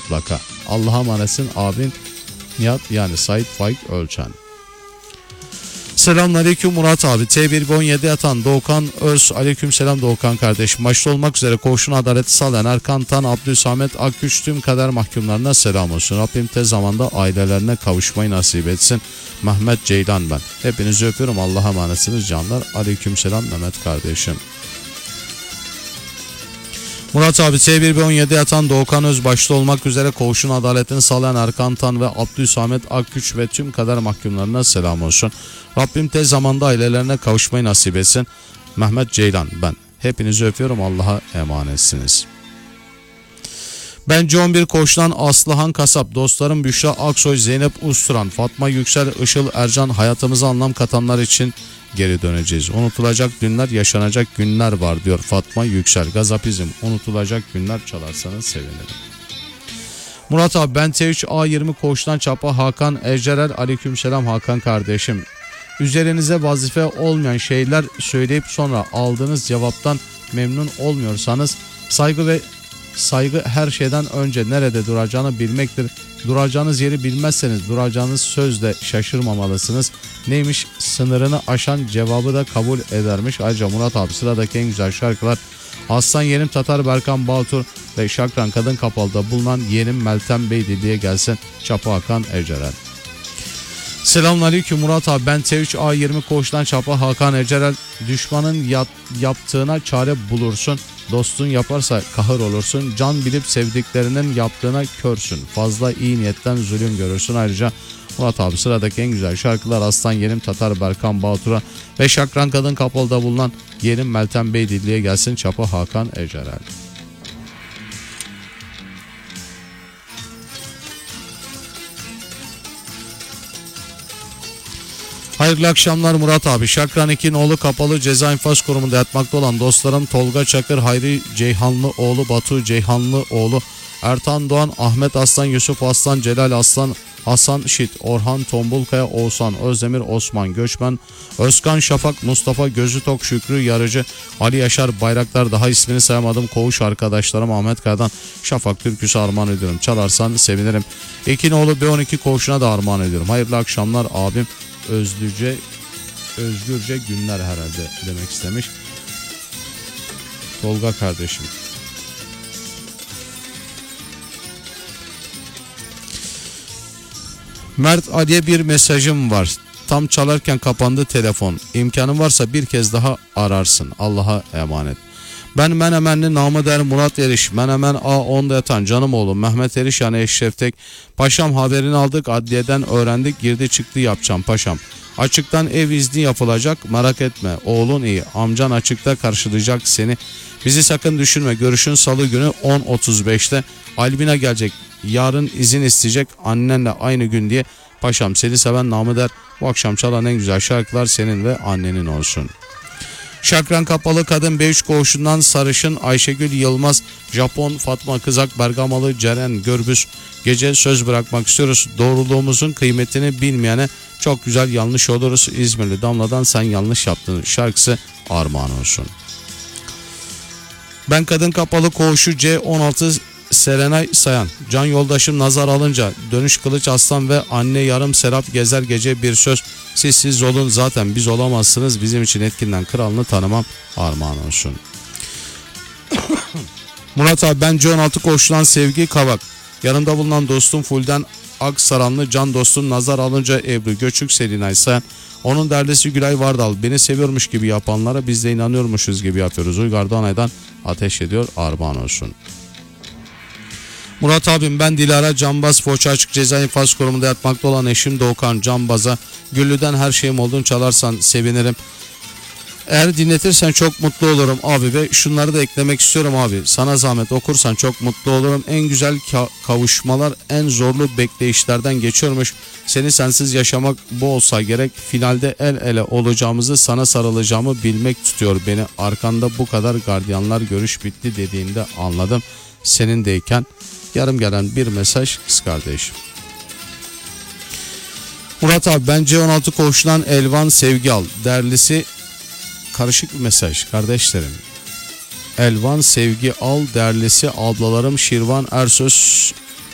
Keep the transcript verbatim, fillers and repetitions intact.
mutlaka. Allah'a emanetsin abin Nihat, yani Sait Faik Ölçen. Selamünaleyküm Murat abi. T bir on yedi yatan Doğukan Öz. Aleykümselam Doğukan kardeşim. Başta olmak üzere koğuşun adaleti sağlayan Erkan Tan, Abdülsamet Akgüç, tüm kader mahkumlarına selam olsun. Rabbim tez zamanda ailelerine kavuşmayı nasip etsin. Mehmet Ceylan ben. Hepinizi öpüyorum. Allah'a emanetsiniz canlar. Aleykümselam Mehmet kardeşim. Murat abi, T bir on yedi yatan Doğukan Öz başta olmak üzere koğuşun adaletini sağlayan Erkan Tan ve Abdülsamet Akgüç ve tüm kader mahkumlarına selam olsun. Rabbim tez zamanda ailelerine kavuşmayı nasip etsin. Mehmet Ceylan ben. Hepinizi öpüyorum. Allah'a emanetsiniz. Ben on bir koğuştan Aslıhan Kasap, dostlarım Büşra Aksoy, Zeynep Usturan, Fatma Yüksel, Işıl Ercan, hayatımıza anlam katanlar için geri döneceğiz. Unutulacak günler, yaşanacak günler var diyor Fatma Yüksel. Gazapizm, unutulacak günler çalarsanız sevinirim. Murat abi, ben T üç A yirmi koğuştan Çapa Hakan Ejderel. Aleykümselam Hakan kardeşim. Üzerinize vazife olmayan şeyler söyleyip sonra aldığınız cevaptan memnun olmuyorsanız, saygı ve saygı her şeyden önce nerede duracağını bilmektir. Duracağınız yeri bilmezseniz duracağınız sözle şaşırmamalısınız. Neymiş? Sınırını aşan cevabı da kabul edermiş. Ayrıca Murat abi, sıradaki en güzel şarkılar Aslan Yenim Tatar Berkan Bağtur ve Şakran Kadın Kapalı'da bulunan Yenim Meltem Bey diye gelsin. Çapa Hakan Eceren. Selamünaleyküm Murat abi, ben T üç A yirmi koğuştan Çapa Hakan Ecerel. Düşmanın yap, yaptığına çare bulursun. Dostun yaparsa kahır olursun. Can bilip sevdiklerinin yaptığına körsün. Fazla iyi niyetten zulüm görürsün. Ayrıca Murat abi, sıradaki en güzel şarkılar Aslan Yenim Tatar Berkan Bağtur'a ve Şakran Kadın Kapalı'da bulunan Yenim Meltem Bey Dilli'ye gelsin. Çapa Hakan Ecerel. Hayırlı akşamlar Murat abi. Şakran iki oğlu kapalı ceza infaz kurumunda yatmakta olan dostlarım Tolga Çakır, Hayri Ceyhanlı oğlu, Batu Ceyhanlı oğlu, Ertan Doğan, Ahmet Aslan, Yusuf Aslan, Celal Aslan, Hasan Şit, Orhan Tombulkaya, Oğuzhan Özdemir, Osman Göçmen, Özkan Şafak, Mustafa Gözü Tok, Şükrü Yarıcı, Ali Yaşar Bayraktar, daha ismini sayamadım koğuş arkadaşlarım Ahmet Kaya'dan Şafak Türküsü armağan ediyorum. Çalarsan sevinirim. Ekinoğlu B on iki koğuşuna da armağan ediyorum. Hayırlı akşamlar abim. Özlüce, özgürce günler herhalde demek istemiş Tolga kardeşim. Mert Ali'ye bir mesajım var. Tam çalarken kapandı telefon. İmkanın varsa bir kez daha ararsın. Allah'a emanet. Ben Menemenli namı der Murat Eriş. Menemen A onda yatan canım oğlum Mehmet Eriş, yani Eşref Tek. Paşam, haberini aldık, adliyeden öğrendik, girdi çıktı yapacağım paşam. Açıktan ev izni yapılacak, merak etme oğlun iyi, amcan açıkta karşılayacak seni. Bizi sakın düşünme, görüşün salı günü on otuz beşte. Albina gelecek, yarın izin isteyecek annenle aynı gün diye. Paşam, seni seven namı der. Bu akşam çalan en güzel şarkılar senin ve annenin olsun. Şakran Kapalı Kadın B üç koğuşundan Sarışın Ayşegül Yılmaz, Japon Fatma Kızak, Bergamalı Ceren Gürbüz. Gece söz bırakmak istiyoruz. Doğruluğumuzun kıymetini bilmeyene çok güzel yanlış oluruz. İzmirli Damla'dan Sen Yanlış Yaptın şarkısı armağan olsun. Ben Kadın Kapalı koğuşu C on altı Serenay Sayan, can yoldaşım nazar alınca, Dönüş Kılıç Aslan ve anne yarım Serap Gezer gece bir söz. Siz siz olun, zaten biz olamazsınız, bizim için etkinden kralını tanımam armağan olsun. Murat abi, ben C on altı koğuşundan Sevgi Kavak, yanımda bulunan dostum Fulden Aksaranlı, can dostum nazar alınca Ebru Göçük Selinay Sayan, onun derdesi Gülay Vardal, beni seviyormuş gibi yapanlara biz de inanıyormuşuz gibi yapıyoruz. Uygar Danay'dan ateş ediyor armağan olsun. Murat abim, ben Dilara Cambaz, Foça Açık Ceza İnfaz Kurumu'nda yatmakta olan eşim Doğukan Cambaz'a Güllü'den Her Şeyim Oldun çalarsan sevinirim. Eğer dinletirsen çok mutlu olurum abi ve şunları da eklemek istiyorum abi. Sana zahmet okursan çok mutlu olurum. En güzel ka- kavuşmalar en zorlu bekleyişlerden geçiyormuş. Seni sensiz yaşamak bu olsa gerek. Finalde el ele olacağımızı, sana sarılacağımı bilmek tutuyor beni. Arkanda bu kadar gardiyanlar, görüş bitti dediğinde anladım. Senindeyken yarım gelen bir mesaj kız kardeşim. Murat abi, ben C on altı koğuşundan Elvan Sevgi Al. Derlisi karışık bir mesaj kardeşlerim. Elvan Sevgi Al, derlisi ablalarım Şirvan Ersöz